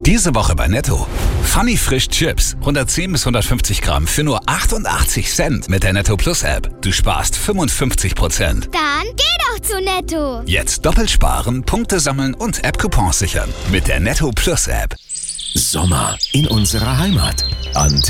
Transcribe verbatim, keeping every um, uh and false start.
Diese Woche bei Netto. Funny Frisch Chips. hundertzehn bis hundertfünfzig Gramm für nur achtundachtzig Cent mit der Netto Plus App. Du sparst fünfundfünfzig Prozent. Dann geh doch zu Netto. Jetzt doppelt sparen, Punkte sammeln und App-Coupons sichern. Mit der Netto Plus App. Sommer in unserer Heimat. Antenne